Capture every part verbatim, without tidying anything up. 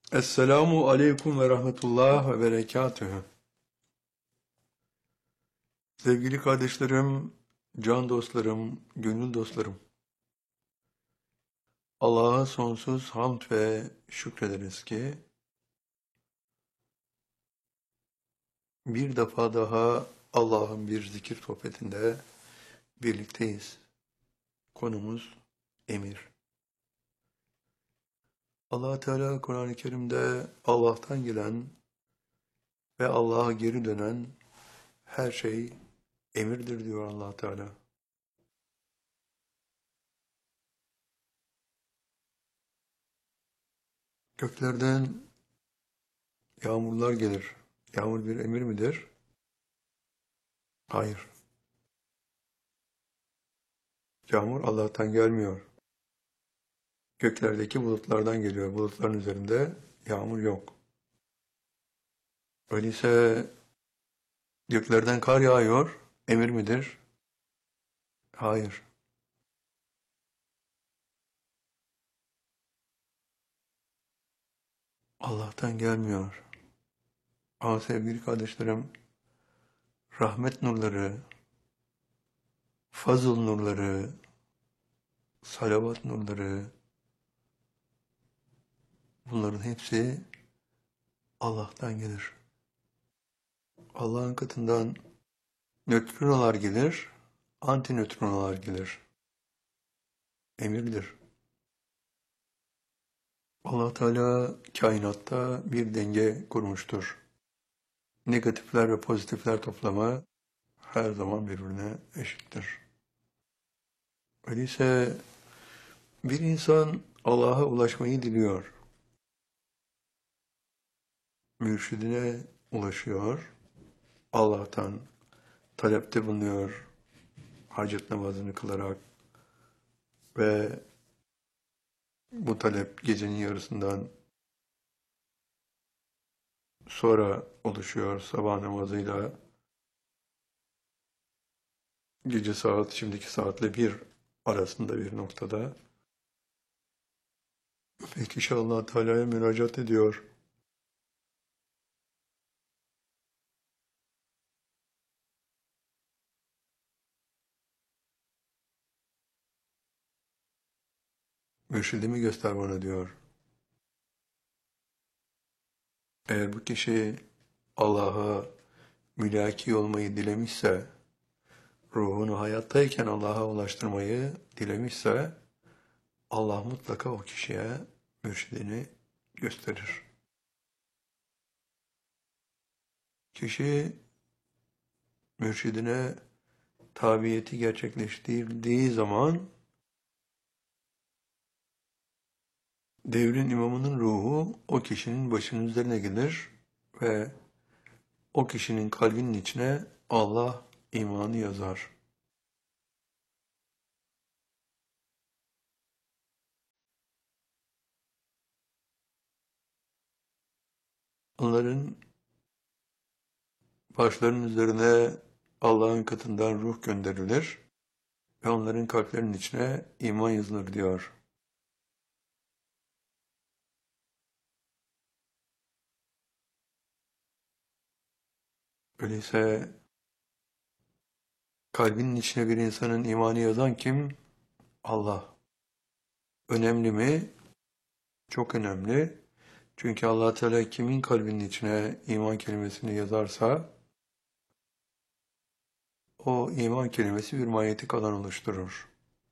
Esselamu aleyküm ve rahmetullah ve berekatühü. Sevgili kardeşlerim, can dostlarım, gönül dostlarım. Allah'a sonsuz hamd ve şükrederiz ki bir defa daha Allah'ın bir zikir sohbetinde birlikteyiz. Konumuz emir. Allah Teala Kur'an-ı Kerim'de Allah'tan gelen ve Allah'a geri dönen her şey emirdir diyor Allah Teala. Göklerden yağmurlar gelir. Yağmur bir emir midir? Hayır. Yağmur Allah'tan gelmiyor. Göklerdeki bulutlardan geliyor. Bulutların üzerinde yağmur yok. Öyleyse göklerden kar yağıyor. Emir midir? Hayır. Allah'tan gelmiyor. Ama sevgili kardeşlerim, rahmet nurları, fazıl nurları, salavat nurları, bunların hepsi Allah'tan gelir. Allah'ın katından nötrinolar gelir, antinötrinolar gelir. Emirdir. Allah Teala kainatta bir denge kurmuştur. Negatifler ve pozitifler toplamı her zaman birbirine eşittir. Öyleyse bir insan Allah'a ulaşmayı diliyor. Mürşidine ulaşıyor. Allah'tan talepte bulunuyor. Hacet namazını kılarak ve bu talep gecenin yarısından sonra oluşuyor sabah namazıyla. Gece saat şimdiki saatle bir arasında bir noktada. Ve kişi Allah Teala'ya müracaat ediyor. Mürşidimi göster bana diyor. Eğer bu kişi Allah'a mülaki olmayı dilemişse, ruhunu hayattayken Allah'a ulaştırmayı dilemişse, Allah mutlaka o kişiye mürşidini gösterir. Kişi mürşidine tabiyeti gerçekleştirdiği zaman devrin imamının ruhu o kişinin başının üzerine gelir ve o kişinin kalbinin içine Allah imanı yazar. Onların başlarının üzerine Allah'ın katından ruh gönderilir ve onların kalplerinin içine iman yazılır diyor. Öyleyse kalbinin içine bir insanın imanı yazan kim? Allah. Önemli mi? Çok önemli. Çünkü Allah Teala kimin kalbinin içine iman kelimesini yazarsa o iman kelimesi bir manyetik alan oluşturur.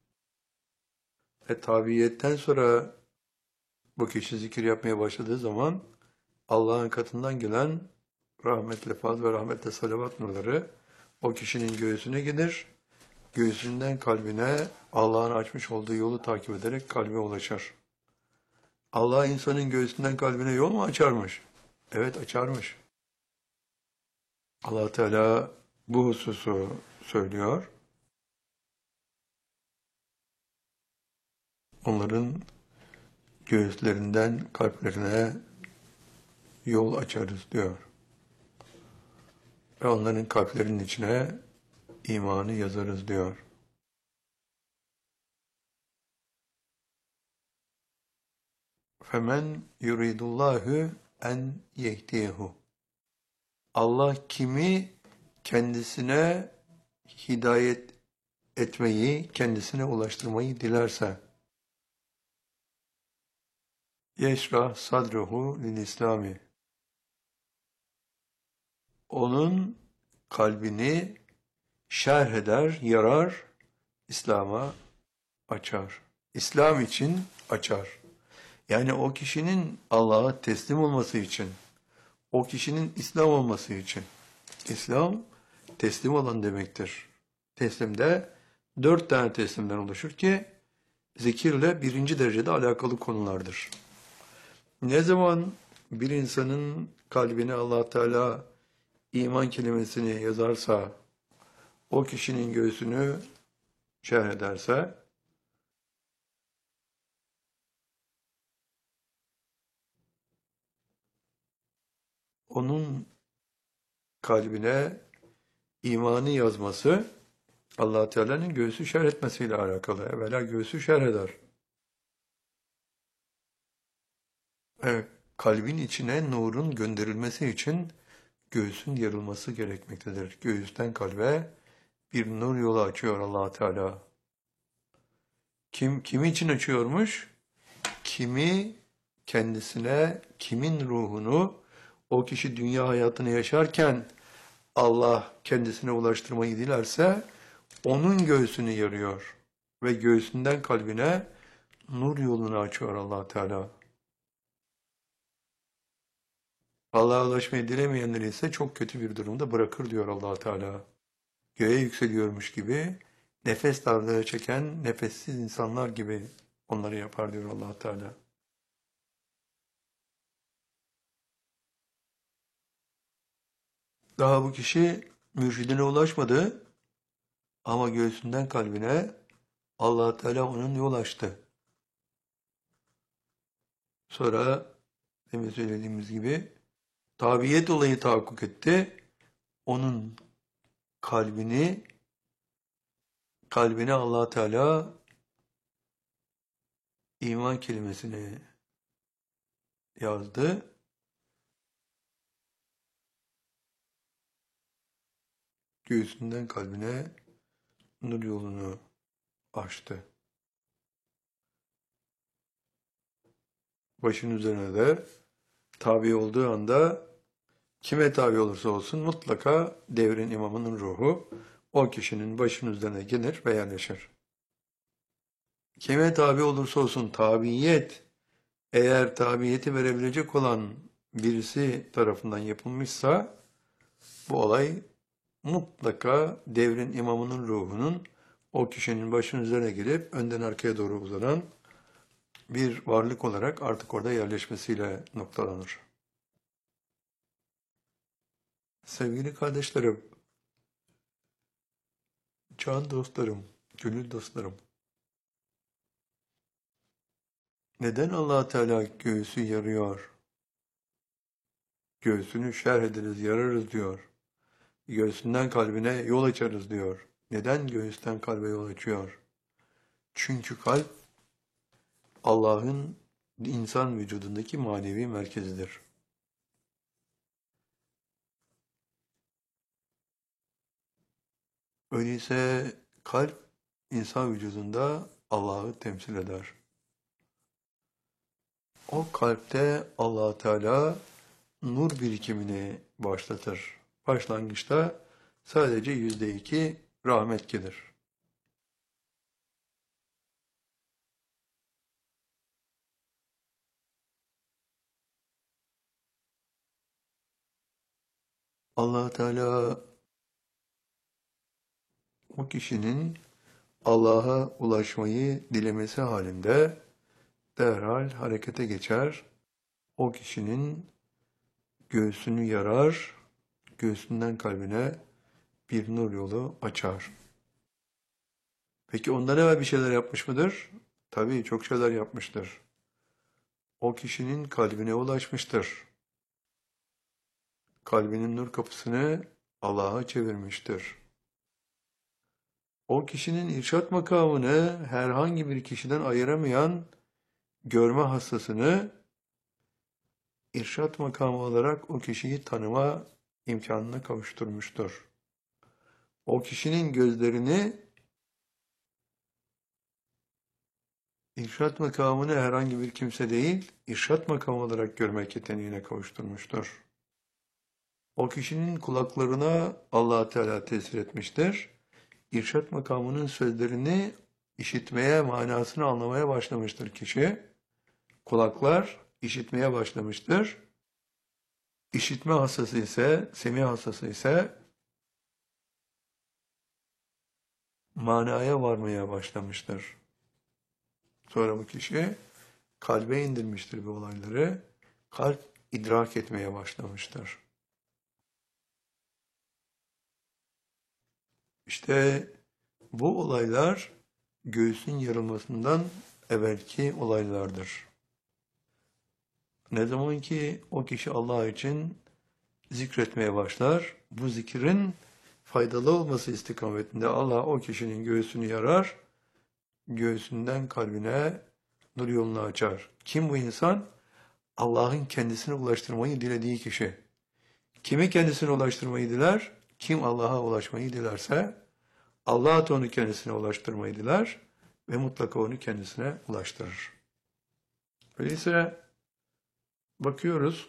Ve tabiiyetten sonra bu kişi zikir yapmaya başladığı zaman Allah'ın katından gelen rahmetle faz ve rahmetle salavat nurları o kişinin göğsüne gelir. Göğsünden kalbine Allah'ın açmış olduğu yolu takip ederek kalbe ulaşır. Allah insanın göğsünden kalbine yol mu açarmış? Evet açarmış. Allah Teala bu hususu söylüyor. Onların göğüslerinden kalplerine yol açarız diyor. Ve onların kalplerinin içine imanı yazarız diyor. Femen yuridullahu en yehdiyehu. Allah kimi kendisine hidayet etmeyi, kendisine ulaştırmayı dilerse, yeşrah sadruhu lil İslami. Onun kalbini şerh eder, yarar, İslam'a açar. İslam için açar. Yani o kişinin Allah'a teslim olması için, o kişinin İslam olması için. İslam teslim olan demektir. Teslimde dört tane teslimden oluşur ki zikirle birinci derecede alakalı konulardır. Ne zaman bir insanın kalbine Allah Teala iman kelimesini yazarsa, o kişinin göğsünü şerh ederse, onun kalbine imanı yazması Allah Teala'nın göğsü şerh etmesiyle alakalı. Evvela göğsü şerh eder. Evet, kalbin içine nurun gönderilmesi için göğsün yarılması gerekmektedir. Göğüsten kalbe bir nur yolu açıyor Allah Teala. Kim kimi için açıyormuş? Kimi kendisine, kimin ruhunu o kişi dünya hayatını yaşarken Allah kendisine ulaştırmayı dilerse onun göğsünü yarıyor ve göğsünden kalbine nur yolunu açıyor Allah Teala. Allah'a ulaşmayı dilemeyenleri ise çok kötü bir durumda bırakır diyor Allah Teala. Göğe yükseliyormuş gibi nefes darlığı çeken nefessiz insanlar gibi onları yapar diyor Allah Teala. Daha bu kişi mürşidine ulaşmadı ama göğsünden kalbine Allah Teala onun yol açtı. Sonra demin söylediğimiz gibi tabiyet olayı tahakkuk etti. Onun kalbini kalbine Allah Teala iman kelimesini yazdı. Göğsünden kalbine nur yolunu açtı. Başın üzerine de tabi olduğu anda kime tabi olursa olsun mutlaka devrin imamının ruhu o kişinin başının üzerine gelir ve yerleşir. Kime tabi olursa olsun tabiyet, eğer tabiyeti verebilecek olan birisi tarafından yapılmışsa bu olay mutlaka devrin imamının ruhunun o kişinin başının üzerine gelip önden arkaya doğru uzanan bir varlık olarak artık orada yerleşmesiyle noktalanır. Sevgili kardeşlerim, can dostlarım, gönül dostlarım, neden Allah Teala göğsü yarıyor? Göğsünü şerh ederiz, yararız diyor. Göğsünden kalbine yol açarız diyor. Neden göğüsten kalbe yol açıyor? Çünkü kalp Allah'ın insan vücudundaki manevi merkezidir. Öyleyse kalp insan vücudunda Allah'ı temsil eder. O kalpte Allah Teala nur birikimini başlatır. Başlangıçta sadece yüzde iki rahmet gelir. Allah Teala o kişinin Allah'a ulaşmayı dilemesi halinde derhal harekete geçer. O kişinin göğsünü yarar, göğsünden kalbine bir nur yolu açar. Peki ondan evvel bir şeyler yapmış mıdır? Tabii çok şeyler yapmıştır. O kişinin kalbine ulaşmıştır. Kalbinin nur kapısını Allah'a çevirmiştir. O kişinin irşat makamını herhangi bir kişiden ayıramayan görme hastasını irşat makamı olarak o kişiyi tanıma imkanına kavuşturmuştur. O kişinin gözlerini irşat makamını herhangi bir kimse değil, irşat makamı olarak görmek yeteneğine kavuşturmuştur. O kişinin kulaklarına Allah Teala tesir etmiştir. İrşat makamının sözlerini işitmeye, manasını anlamaya başlamıştır kişi. Kulaklar işitmeye başlamıştır. İşitme hastası ise, semi hastası ise manaya varmaya başlamıştır. Sonra bu kişi kalbe indirmiştir bu olayları. Kalp idrak etmeye başlamıştır. İşte bu olaylar göğsün yarılmasından evvelki olaylardır. Ne zaman ki o kişi Allah için zikretmeye başlar, bu zikrin faydalı olması istikametinde Allah o kişinin göğsünü yarar, göğsünden kalbine nur yolunu açar. Kim bu insan? Allah'ın kendisine ulaştırmayı dilediği kişi. Kimi kendisine ulaştırmayı diler? Kim Allah'a ulaşmayı dilerse, Allah da onu kendisine ulaştırmayı diler ve mutlaka onu kendisine ulaştırır. Öyleyse bakıyoruz,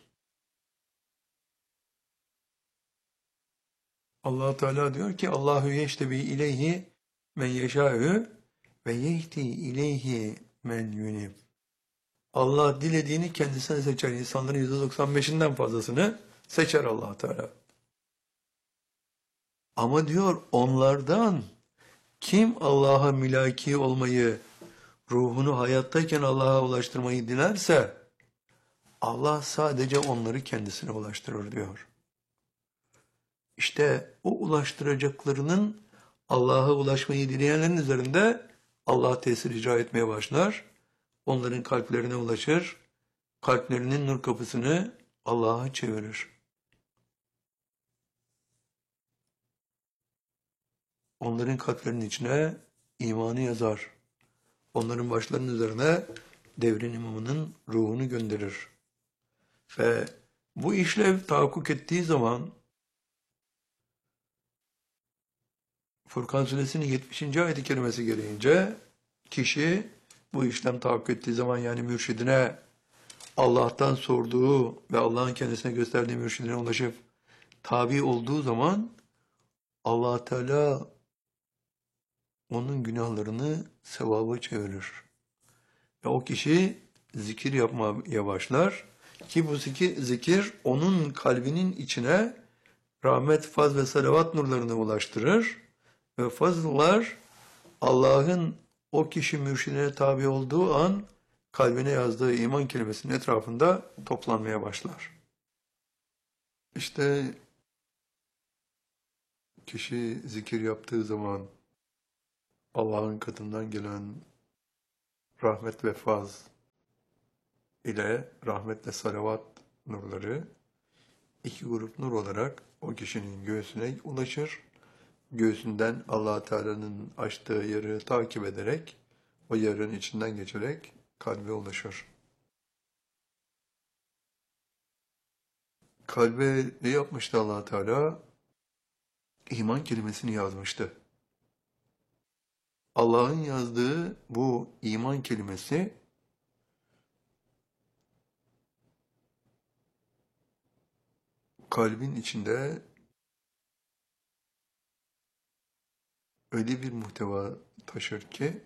Allah Teala diyor ki Allahu yeştebi ileyhi men yeşâ'ü ve yehdi ileyhi men yunib. Allah dilediğini kendisine seçer. İnsanların yüzde doksan beşinden fazlasını seçer Allah Teala. Ama diyor onlardan kim Allah'a mülaki olmayı, ruhunu hayattayken Allah'a ulaştırmayı dilerse Allah sadece onları kendisine ulaştırır diyor. İşte o ulaştıracaklarının Allah'a ulaşmayı dileyenlerin üzerinde Allah tesir icra etmeye başlar. Onların kalplerine ulaşır. Kalplerinin nur kapısını Allah'a çevirir. Onların kalplerinin içine imanı yazar. Onların başlarının üzerine devrin imamının ruhunu gönderir. Ve bu işlev tahakkuk ettiği zaman Furkan Suresinin yetmişinci ayet-i kerimesi gereğince kişi bu işlem tahakkuk ettiği zaman yani mürşidine Allah'tan sorduğu ve Allah'ın kendisine gösterdiği mürşidine ulaşıp tabi olduğu zaman Allah Teala onun günahlarını sevaba çevirir. Ve o kişi zikir yapmaya başlar ki bu zikir, zikir onun kalbinin içine rahmet, faz ve salavat nurlarını ulaştırır ve fazıllar Allah'ın o kişi mürşidine tabi olduğu an kalbine yazdığı iman kelimesinin etrafında toplanmaya başlar. İşte kişi zikir yaptığı zaman Allah'ın katından gelen rahmet ve faz ile rahmetle salavat nurları iki grup nur olarak o kişinin göğsüne ulaşır. Göğsünden Allah Teala'nın açtığı yarığı takip ederek o yarığın içinden geçerek kalbe ulaşır. Kalbe ne yapmıştı Allah Teala? İman kelimesini yazmıştı. Allah'ın yazdığı bu iman kelimesi kalbin içinde öyle bir muhteva taşır ki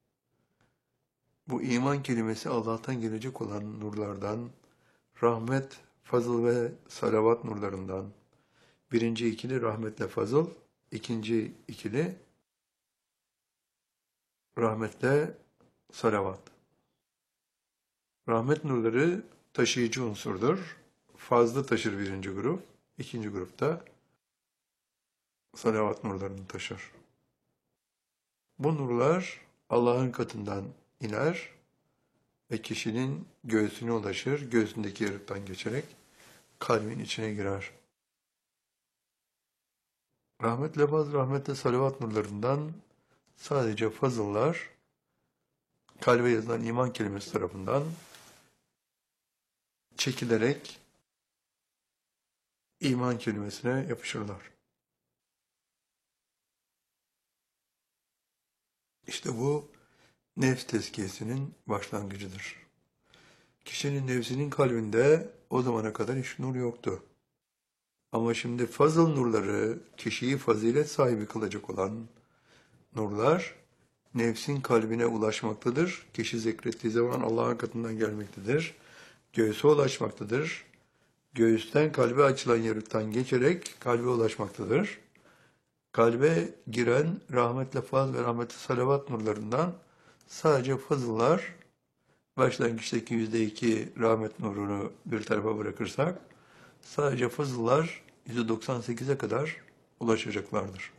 bu iman kelimesi Allah'tan gelecek olan nurlardan, rahmet, fazıl ve salavat nurlarından. Birinci ikili rahmetle fazıl, ikinci ikili rahmetle salavat. Rahmet nurları taşıyıcı unsurdur. Fazlı taşır birinci grup, ikinci grupta salavat nurlarını taşır. Bu nurlar Allah'ın katından iner ve kişinin göğsüne ulaşır, göğsündeki yarıktan geçerek kalbin içine girer. Rahmetle faz, rahmetle salavat nurlarından sadece fazıllar kalbe yazılan iman kelimesi tarafından çekilerek iman kelimesine yapışırlar. İşte bu nefs tezkiyesinin başlangıcıdır. Kişinin nefsinin kalbinde o zamana kadar hiç nur yoktu. Ama şimdi fazıl nurları, kişiyi fazilet sahibi kılacak olan nurlar, nefsin kalbine ulaşmaktadır. Kişi zikrettiği zaman Allah'ın katından gelmektedir. Göğüse ulaşmaktadır. Göğüsten kalbe açılan yarıktan geçerek kalbe ulaşmaktadır. Kalbe giren rahmetle faz ve rahmetle salavat nurlarından sadece fazıllar, başlangıçtaki yüzde iki rahmet nurunu bir tarafa bırakırsak, sadece fazıllar yüzde doksan sekize kadar ulaşacaklardır.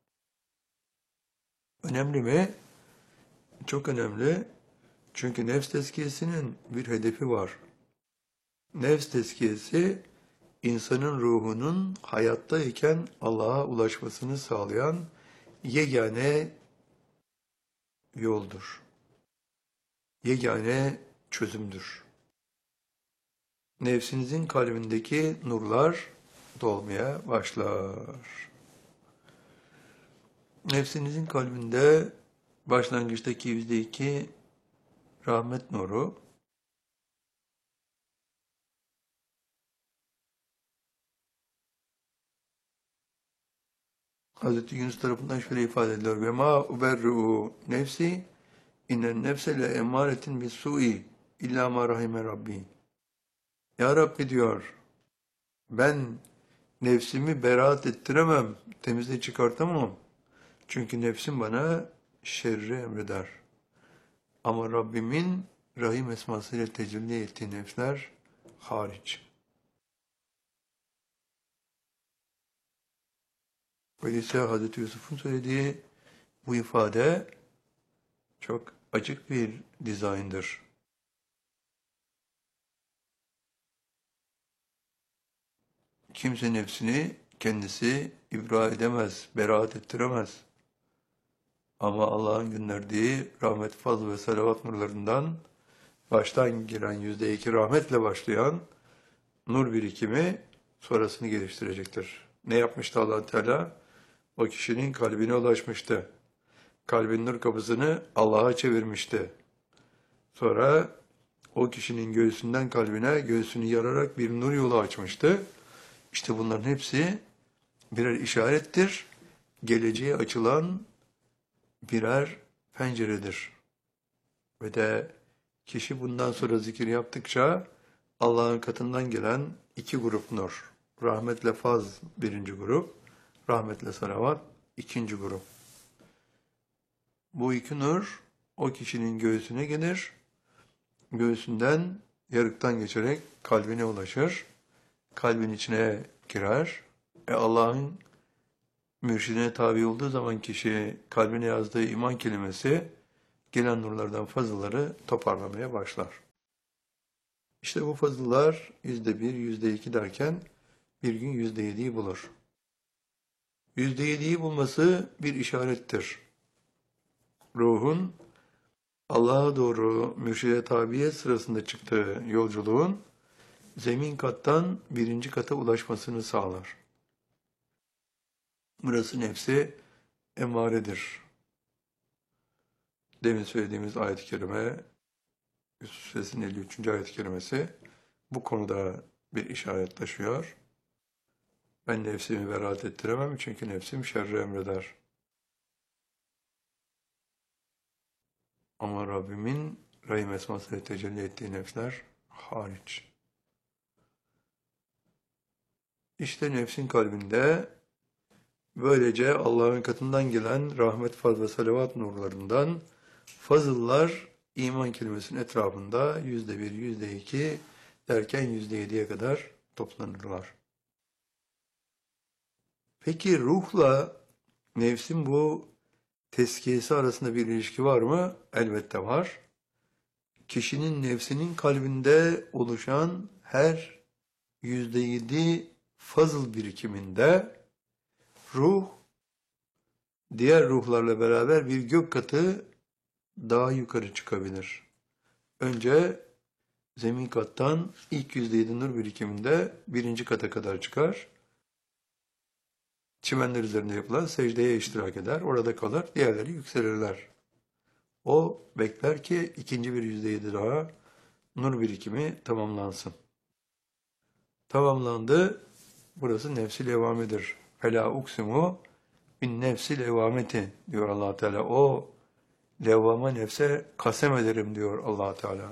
Önemli mi? Çok önemli. Çünkü nefs tezkiyesinin bir hedefi var. Nefs tezkiyesi, insanın ruhunun hayattayken Allah'a ulaşmasını sağlayan yegane yoldur. Yegane çözümdür. Nefsinizin kalbindeki nurlar dolmaya başlar. Nefsinizin kalbinde başlangıçtaki yüzde iki rahmet nuru, Hazreti Yunus tarafından şöyle ifade ediliyor. Ve ma uberru nefsi innen nefse le emaretin bis su'i illa ma rahime rabbi. Ya Rabbi diyor, ben nefsimi beraat ettiremem, temizle çıkartamam. Çünkü nefsim bana şerri emreder. Ama Rabbimin Rahim esmasıyla tecelli ettiği nefsler hariç. Öyleyse Hazreti Yusuf'un söylediği bu ifade çok açık bir dizayndır. Kimse nefsini kendisi ibra edemez, beraat ettiremez. Ama Allah'ın gönderdiği rahmet, fazl ve salavat nurlarından baştan giren yüzde iki rahmetle başlayan nur birikimi sonrasını geliştirecektir. Ne yapmıştı Allah Teala? O kişinin kalbine ulaşmıştı. Kalbin nur kapısını Allah'a çevirmişti. Sonra o kişinin göğsünden kalbine göğsünü yararak bir nur yolu açmıştı. İşte bunların hepsi birer işarettir. Geleceğe açılan birer penceredir. Ve de kişi bundan sonra zikir yaptıkça Allah'ın katından gelen iki grup nur. Rahmetle faz birinci grup, rahmetle salavat ikinci grup. Bu iki nur o kişinin göğsüne gelir, göğsünden yarıktan geçerek kalbine ulaşır, kalbin içine girer ve Allah'ın mürşidine tabi olduğu zaman kişi kalbine yazdığı iman kelimesi gelen nurlardan fazlaları toparlamaya başlar. İşte bu fazlalar yüzde bir, yüzde iki derken bir gün yüzde yediyi bulur. Yüzde yediyi bulması bir işarettir. Ruhun Allah'a doğru mürşide tabiyet sırasında çıktığı yolculuğun zemin kattan birinci kata ulaşmasını sağlar. Burası nefsi emaredir. Demin söylediğimiz ayet-i kerime, Yusuf Suresinin elli üçüncü ayet-i kerimesi bu konuda bir işaret taşıyor. Ben nefsimi beraat ettiremem çünkü nefsim şerri emreder. Ama Rabbimin Rahim esmasıyla tecelli ettiği nefsler hariç. İşte nefsin kalbinde böylece Allah'ın katından gelen rahmet, faz ve salavat nurlarından fazıllar iman kelimesinin etrafında yüzde bir, yüzde iki derken yüzde yediye kadar toplanırlar. Peki ruhla nefsin bu tezkiyesi arasında bir ilişki var mı? Elbette var. Kişinin nefsinin kalbinde oluşan her yüzde yedi fazıl birikiminde ruh diğer ruhlarla beraber bir gök katı daha yukarı çıkabilir. Önce zemin kattan ilk yüzde yedi nur birikiminde birinci kata kadar çıkar. Çimenler üzerinde yapılan secdeye iştirak eder. Orada kalır. Diğerleri yükselirler. O bekler ki ikinci bir yüzde yedi daha nur birikimi tamamlansın. Tamamlandı. Burası nefsi levamedir. Fela uksimu bin nefsi levameti diyor allah Teala. O levvama nefse kasem ederim diyor allah Teala.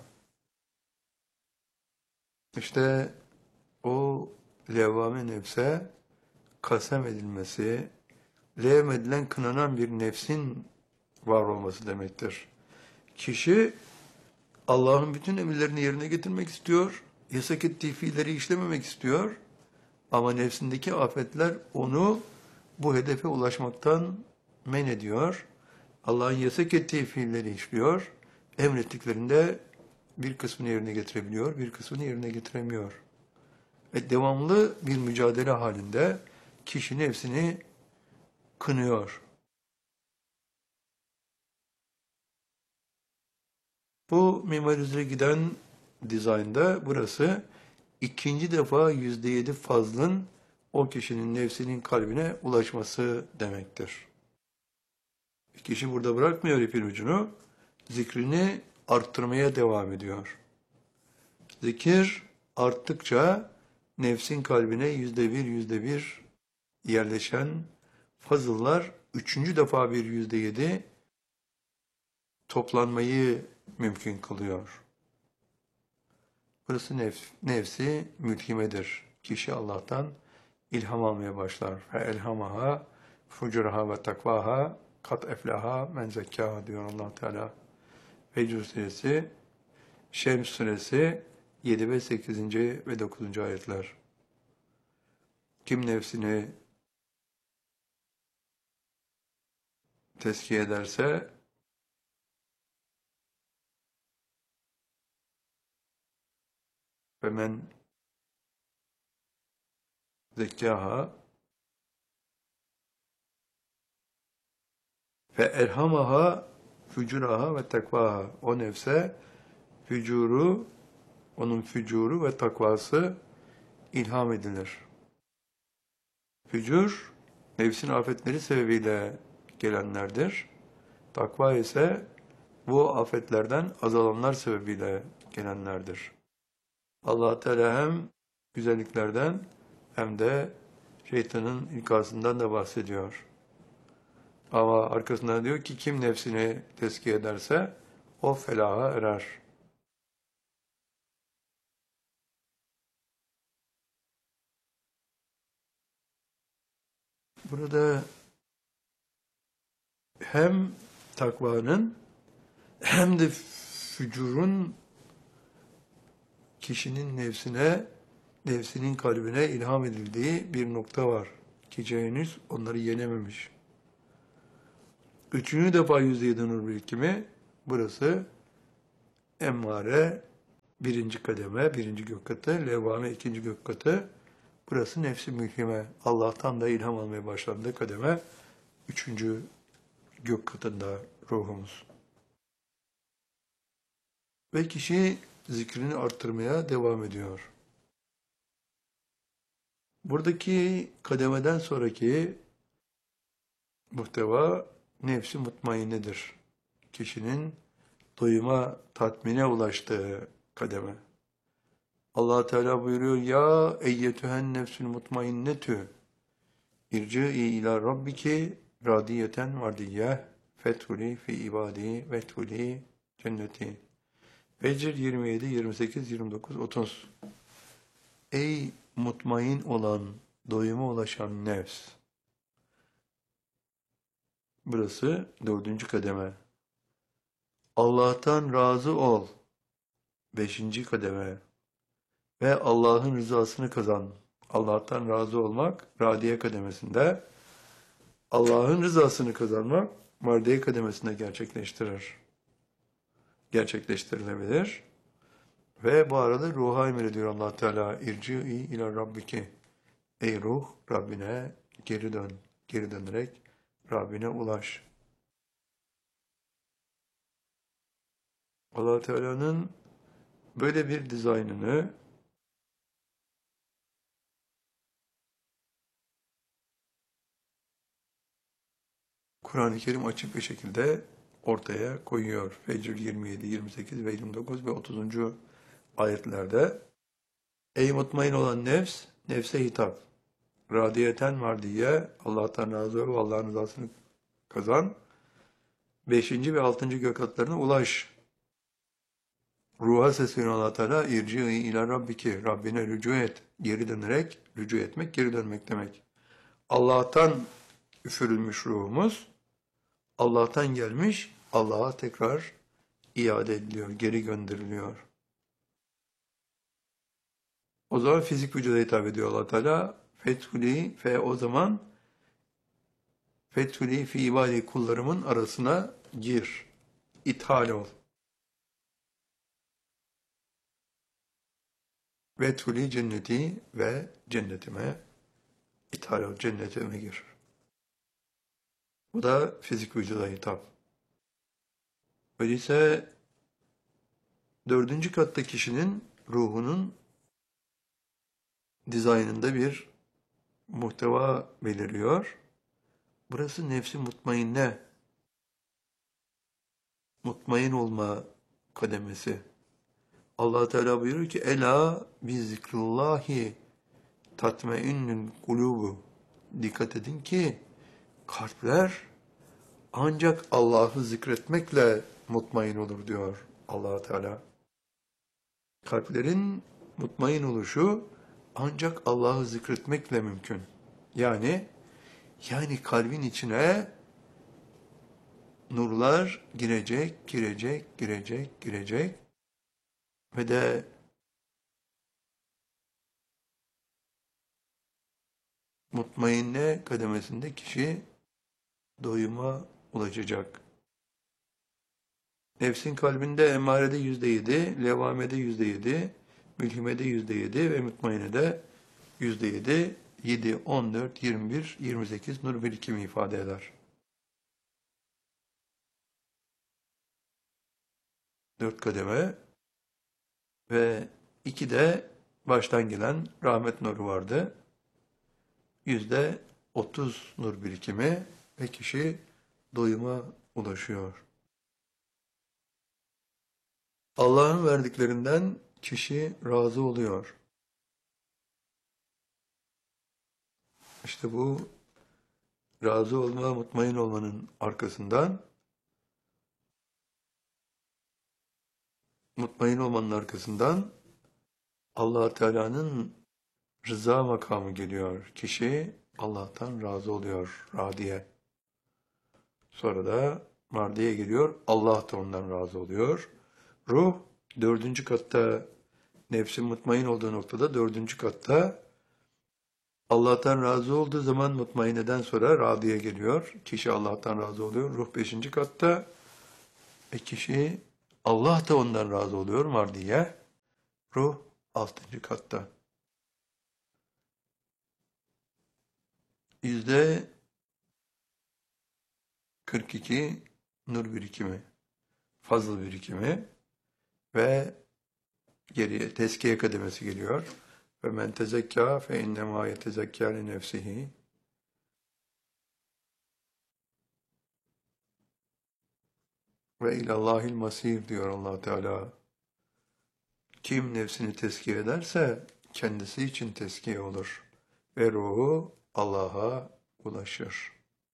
İşte o levvame nefse kasem edilmesi, levmedilen kınanan bir nefsin var olması demektir. Kişi Allah'ın bütün emirlerini yerine getirmek istiyor, yasak ettiği fiilleri işlememek istiyor ama nefsindeki afetler onu bu hedefe ulaşmaktan men ediyor. Allah'ın yasak ettiği fiilleri işliyor, emrettiklerinde bir kısmını yerine getirebiliyor, bir kısmını yerine getiremiyor. Ve devamlı bir mücadele halinde kişi nefsini kınıyor. Bu mimarize giden dizaynda burası ikinci defa yüzde yedi fazlın o kişinin nefsinin kalbine ulaşması demektir. Kişi burada bırakmıyor ipin ucunu, zikrini arttırmaya devam ediyor. Zikir arttıkça nefsin kalbine yüzde bir, yüzde bir yerleşen fazıllar üçüncü defa bir yüzde yedi toplanmayı mümkün kılıyor. Burası nef nefsi mülhimedir. Kişi Allah'tan ilham almaya başlar. Fe elhamaha fucuraha ve takvaha kat eflaha men zekkaha diyor allah Teala. Fecr suresi, Şems suresi yedi ve sekizinci ve dokuzuncu ayetler. Kim nefsini tezkiye ederse ve men zekkaha ve erhamaha fücuraha ve takvaha. O nefse fücuru, onun fücuru ve takvası ilham edilir. Fücur, nefsin afetleri sebebiyle gelenlerdir. Takva ise bu afetlerden azalanlar sebebiyle gelenlerdir. Allah Teala hem güzelliklerden hem de şeytanın ikazından da bahsediyor. Ama arkasından diyor ki kim nefsini tezkiye ederse o felaha erer. Burada hem takvanın hem de fücurun kişinin nefsine, nefsinin kalbine ilham edildiği bir nokta var. Ki henüz onları yenememiş. Üçüncü defa yüzde yedi nur birikimi, burası emmare birinci kademe, birinci gök katı, levvame ikinci gök katı. Burası nefsi mülhime, Allah'tan da ilham almaya başlandığı kademe, üçüncü gök katında ruhumuz. Ve kişi zikrini arttırmaya devam ediyor. Buradaki kademeden sonraki muhteva nefsi mutmainnedir. Kişinin doyuma, tatmine ulaştığı kademe. Allah Teala buyuruyor: "Ya eyyetühen nefsül mutmainnetü irci'i ila rabbiki radiyeten mardiyeh fethuli fi ibadi vethuli cenneti." Fecr yirmi yedi, yirmi sekiz, yirmi dokuz, otuz. Ey mutmain olan, doyuma ulaşan nefs. Burası dördüncü kademe. Allah'tan razı ol. Beşinci kademe. Ve Allah'ın rızasını kazan. Allah'tan razı olmak radiye kademesinde. Allah'ın rızasını kazanmak mardiye kademesinde gerçekleştirir. Gerçekleştirilebilir. Ve bu arada ruha emrediyor allah Teala. İrci'i ila rabbiki. Ey ruh, Rabbine geri dön. Geri dönerek Rabbine ulaş. Allah Teala'nın böyle bir dizaynını Kur'an-ı Kerim açık bir şekilde ortaya koyuyor. Fecr yirmi yedi, yirmi sekiz ve yirmi dokuz ve otuzuncu ayetlerde. Ey mutmain olan nefs, nefse hitap. Radiyeten var diye Allah'tan razı ol, Allah'ın rızasını kazan. Beşinci ve altıncı gökatlarına ulaş. Ruha sesleniyor Allah Teala. İrci ila rabbiki. Rabbine rücu et. Geri dönerek, rücu etmek, geri dönmek demek. Allah'tan üfürülmüş ruhumuz. Allah'tan gelmiş, Allah'a tekrar iade ediliyor, geri gönderiliyor. O zaman fizik vücuda hitap ediyor Allah Teala. Fethuli fe o zaman Fethuli fi ibadi kullarımın arasına gir. İthal ol. Fethuli cenneti ve cennetime ithal ol, cennetime gir. Bu da fizik vücuda hitap. Öyleyse dördüncü katta kişinin ruhunun dizaynında bir muhteva beliriyor. Burası nefsi mutmainne, mutmain olma kademesi. Allah Teala buyuruyor ki ela bi zikrullahi tatmainnul kulubu. Dikkat edin ki kalpler ancak Allah'ı zikretmekle mutmain olur diyor Allah Teala. Kalplerin mutmain oluşu ancak Allah'ı zikretmekle mümkün. Yani yani kalbin içine nurlar girecek, girecek, girecek, girecek ve de mutmainne kademesinde kişi doyuma ulaşacak. Nefsin kalbinde emarede yüzde yedi, levamede yüzde yedi, mülhimede yüzde yedi ve mutmainede yüzde yedi, yedi, on dört, yirmi bir, yirmi sekiz nur birikimi ifade eder. Dört kademe ve iki de baştan gelen rahmet nuru vardı. Yüzde otuz nur birikimi ve kişi doyuma ulaşıyor. Allah'ın verdiklerinden kişi razı oluyor. İşte bu razı olma, mutmain olmanın arkasından, mutmain olmanın arkasından Allah Teala'nın rıza makamı geliyor. Kişi Allah'tan razı oluyor, radiye. Sonra da mardiye geliyor, Allah da ondan razı oluyor. Ruh dördüncü katta, nefsin mutmain olduğu noktada dördüncü katta Allah'tan razı olduğu zaman mutmaineden sonra radiye geliyor. Kişi Allah'tan razı oluyor. Ruh beşinci katta. E kişi Allah da ondan razı oluyor mardiye. Ruh altıncı katta. Yüzde kırk iki nur birikimi, fazıl birikimi ve geriye tezkiye kademesi geliyor. Ve men tezekka fe innemâ yetezekkâ li nefsihi. Ve ilallahil masir diyor Allah Teala. Kim nefsini tezkiye ederse kendisi için tezkiye olur ve ruhu Allah'a ulaşır.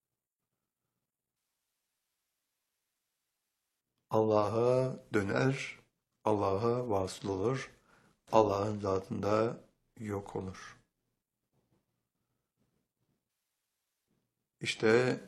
Allah'a döner, Allah'a vasıl olur, Allah'ın zatında yok olur. İşte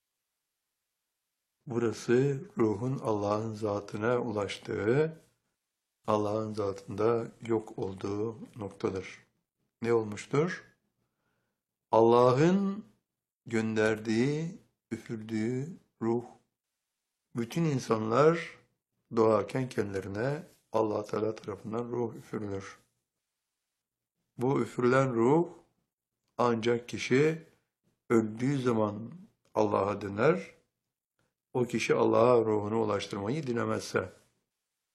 burası ruhun Allah'ın zatına ulaştığı, Allah'ın zatında yok olduğu noktadır. Ne olmuştur? Allah'ın gönderdiği, üfürdüğü ruh, bütün insanlar doğarken kendilerine Allah Teala tarafından ruh üfürülür. Bu üfürülen ruh ancak kişi öldüğü zaman Allah'a döner, o kişi Allah'a ruhunu ulaştırmayı dilemezse.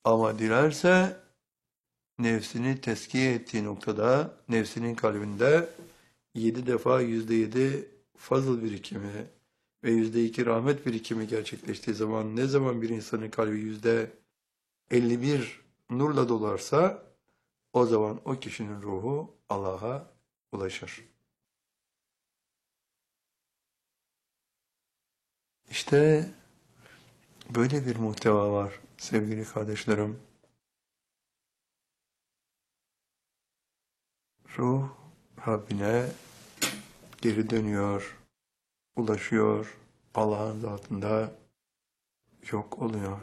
Ama dilerse nefsini tezkiye ettiği noktada, nefsinin kalbinde yedi defa yüzde yedi fazıl birikimi ve yüzde iki rahmet birikimi gerçekleştiği zaman, ne zaman bir insanın kalbi yüzde elli bir nurla dolarsa, o zaman o kişinin ruhu Allah'a ulaşır. İşte böyle bir muhteva var sevgili kardeşlerim. Ruh Rabbine geri dönüyor, ulaşıyor, Allah'ın zatında yok oluyor.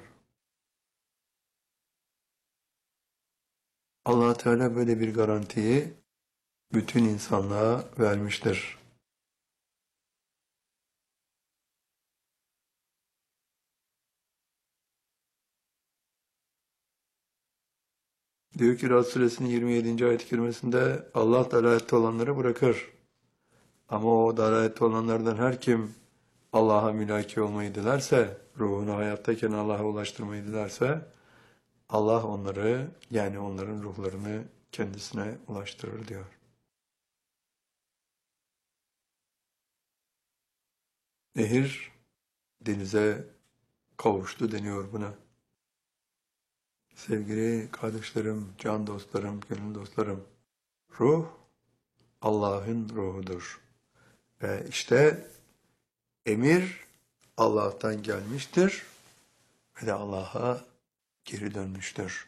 Allah Teala böyle bir garantiyi bütün insanlığa vermiştir. Diyor ki Rad Suresinin yirmi yedinci ayet-i kerimesinde Allah dalalette olanları bırakır. Ama o dalalette olanlardan her kim Allah'a mülaki olmayı dilerse, ruhunu hayattayken Allah'a ulaştırmayı dilerse, Allah onları, yani onların ruhlarını kendisine ulaştırır diyor. Nehir denize kavuştu deniyor buna. Sevgili kardeşlerim, can dostlarım, gönül dostlarım, ruh Allah'ın ruhudur. Ve işte emir Allah'tan gelmiştir ve de Allah'a geri dönmüştür.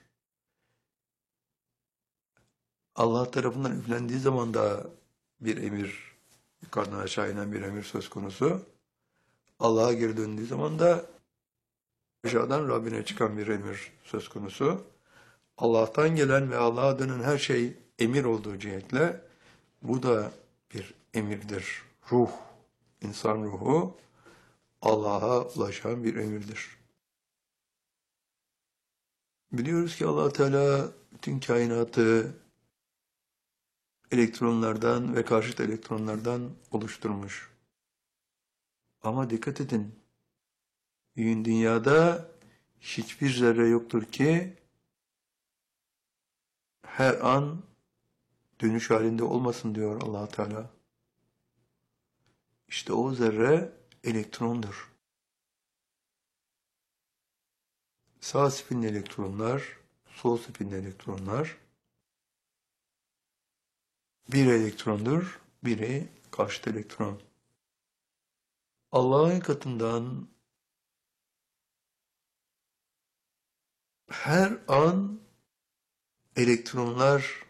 Allah tarafından üflendiği zaman da bir emir, yukarıdan aşağı inen bir emir söz konusu. Allah'a geri döndüğü zaman da aşağıdan Rabbine çıkan bir emir söz konusu. Allah'tan gelen ve Allah'a dönen her şey emir olduğu cihetle bu da bir emirdir. Ruh, insan ruhu Allah'a ulaşan bir emirdir. Biliyoruz ki Allah Teala bütün kainatı elektronlardan ve karşıt elektronlardan oluşturmuş. Ama dikkat edin, dünyada hiçbir zerre yoktur ki her an dönüş halinde olmasın diyor Allah Teala. İşte o zerre elektrondur. Sağ spinli elektronlar, sol spinli elektronlar. Bir elektrondur, biri karşıt elektron. Allah'ın katından her an elektronlar,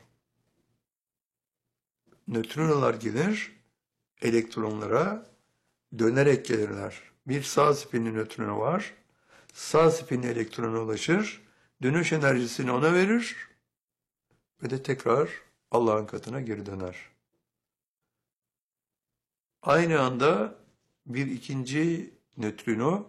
nötrinolar gelir, elektronlara dönerek gelirler. Bir sağ spinli nötrino var, sağ spinli elektrona ulaşır, dönüş enerjisini ona verir ve de tekrar Allah'ın katına geri döner. Aynı anda bir ikinci nötrino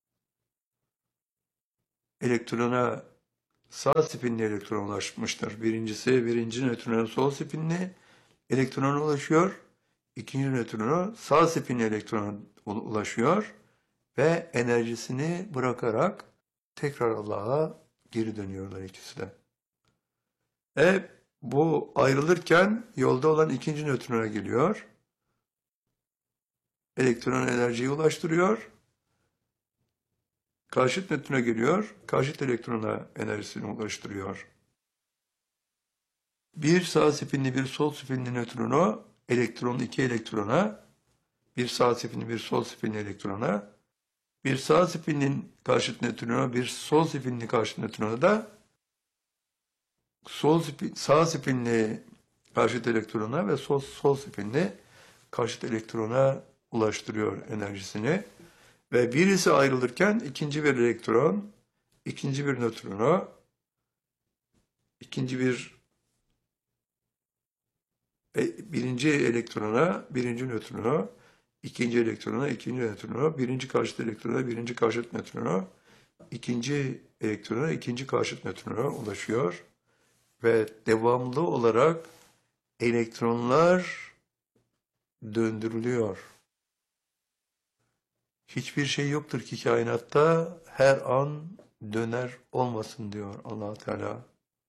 elektrona, sağ spinli elektrona ulaşmıştır. Birincisi birinci nötrino sol spinli elektrona ulaşıyor. İkinci nötrino sağ spinli elektrona ulaşıyor ve enerjisini bırakarak tekrar Allah'a geri dönüyorlar ikisi de. E bu ayrılırken yolda olan ikinci nötrona geliyor. Elektron enerjiyi ulaştırıyor. Karşıt nötrona geliyor. Karşıt elektrona enerjisini ulaştırıyor. Bir sağ spinli bir sol spinli nötronu elektron iki elektrona, bir sağ spinli bir sol spinli elektrona, bir sağ spinli karşıt nötrona, bir sol spinli karşıt nötrona da sol spin, sağ spinli karşıt elektrona ve sol, sol spinli karşıt elektrona ulaştırıyor enerjisini. Ve birisi ayrılırken ikinci bir elektron, ikinci bir nötronu, ikinci bir e, birinci elektrona, birinci nötronu, ikinci elektrona, ikinci nötronu, birinci karşıt elektrona, birinci karşıt nötronu, ikinci elektrona, ikinci karşıt nötrona ulaşıyor. Ve devamlı olarak elektronlar döndürülüyor. Hiçbir şey yoktur ki kainatta her an döner olmasın diyor Allah Teala.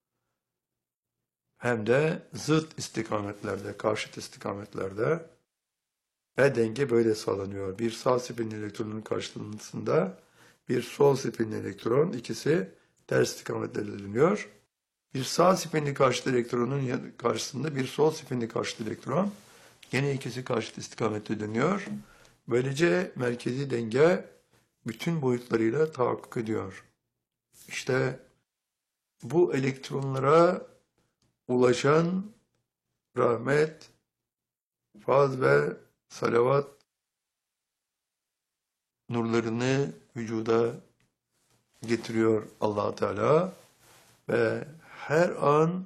Hem de zıt istikametlerde, karşıt istikametlerde ve denge böyle sağlanıyor. Bir sağ spinli elektronun karşısında bir sol spinli elektron, ikisi ters istikametlerde dönüyor. Bir sağ spinli karşıt elektronun karşısında bir sol spinli karşıt elektron, gene ikisi karşıt istikamette dönüyor. Böylece merkezi denge bütün boyutlarıyla tahakkuk ediyor. İşte bu elektronlara ulaşan rahmet, faz ve salavat nurlarını vücuda getiriyor Allah Teala ve her an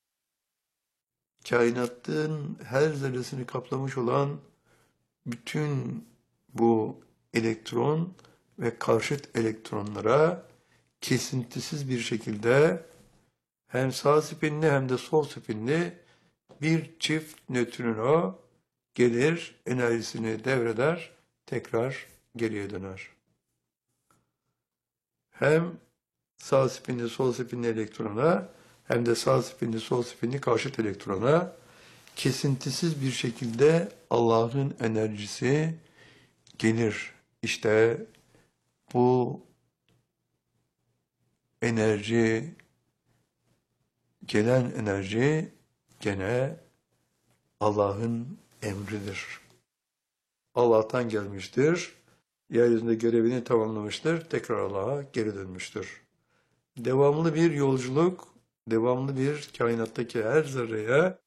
kainatın her zerresini kaplamış olan bütün bu elektron ve karşıt elektronlara kesintisiz bir şekilde hem sağ spinli hem de sol spinli bir çift nötrino gelir, enerjisini devreder, tekrar geriye döner. Hem sağ spinli sol spinli elektrona hem de sağ spinli sol spinli karşıt elektrona kesintisiz bir şekilde Allah'ın enerjisi gelir. İşte bu enerji, gelen enerji gene Allah'ın emridir. Allah'tan gelmiştir. Yeryüzünde görevini tamamlamıştır. Tekrar Allah'a geri dönmüştür. Devamlı bir yolculuk, devamlı bir kainattaki her zerreye,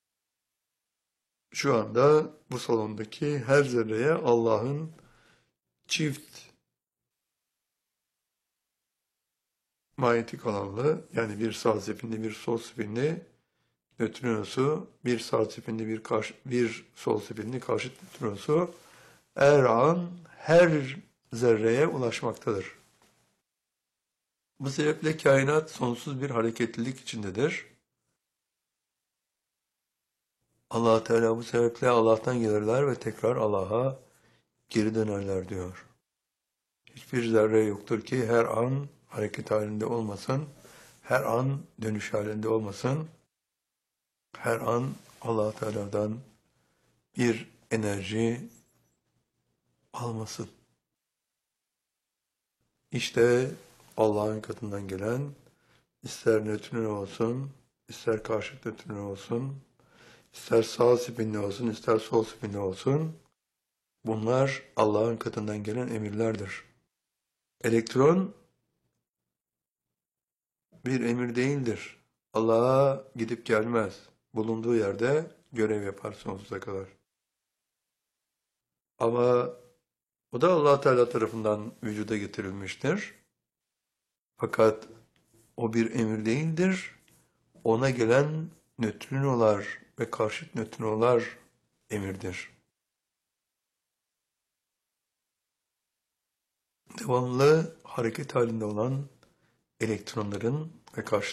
şu anda bu salondaki her zerreye Allah'ın çift manyetik alanlı, yani bir sağ spinli bir sol spinli nötrinosu, bir sağ spinli bir, karşı, bir sol spinli karşıt nötrinosu her an her zerreye ulaşmaktadır. Bu sebeple kainat sonsuz bir hareketlilik içindedir. Allah Teala bu sebeple Allah'tan gelirler ve tekrar Allah'a geri dönerler diyor. Hiçbir zerre yoktur ki her an hareket halinde olmasın, her an dönüş halinde olmasın, her an Allah Teala'dan bir enerji almasın. İşte Allah'ın katından gelen, ister nötrino olsun, ister karşıt nötrino olsun, ister sağ spinli olsun, ister sol spinli olsun, bunlar Allah'ın katından gelen emirlerdir. Elektron bir emir değildir. Allah'a gidip gelmez. Bulunduğu yerde görev yapar sonsuza kadar. Ama o da Allah Teala tarafından vücuda getirilmiştir. Fakat o bir emir değildir. Ona gelen nötrinolar ve karşıt nötrinolar emirdir. Devamlı hareket halinde olan elektronların ve karşıt